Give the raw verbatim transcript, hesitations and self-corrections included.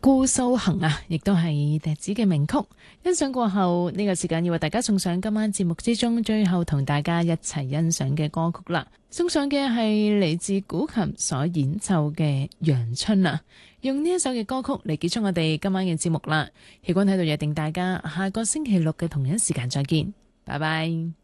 顧素行啊，亦都係笛子嘅名曲。欣賞過後，呢個時間要為大家送上今晚節目之中最後同大家一齊欣賞嘅歌曲啦。送上嘅係嚟自古琴所演奏嘅《陽春》啊，用呢一首嘅歌曲嚟結束我哋今晚嘅節目啦。希君喺度約定大家下個星期六嘅同一時間再見，拜拜。